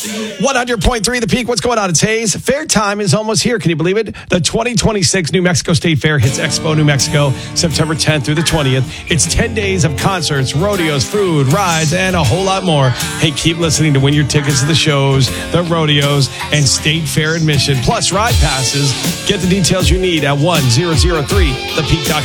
100.3 The Peak. What's going on? It's Hayes. Fair time is almost here. Can you believe it? The 2026 New Mexico State Fair hits Expo New Mexico September 10th through the 20th. It's 10 days of concerts, rodeos, food, rides, and a whole lot more. Hey, keep listening to win your tickets to the shows, the rodeos, and State Fair admission, plus ride passes. Get the details you need at 1003thepeak.com.